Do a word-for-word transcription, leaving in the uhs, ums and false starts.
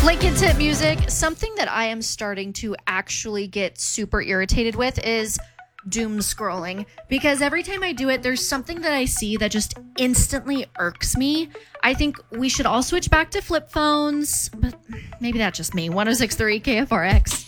Lincoln Tip Music. Something that I am starting to actually get super irritated with is doom scrolling, because every time I do it, there's something that I see that just instantly irks me. I think we should all switch back to flip phones, but maybe that's just me. one oh six point three K F R X.